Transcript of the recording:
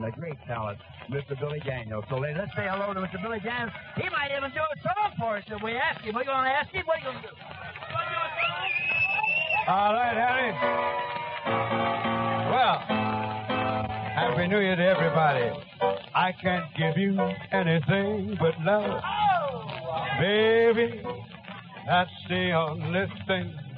a great talent, Mr. Billy Daniels. So let's say hello to Mr. Billy Daniels. He might even do a song for us if we ask him. We're going to ask him. What are you going to do? All right, Harry. Well, Happy New Year to everybody. I can't give you anything but love. Baby, that's the only thing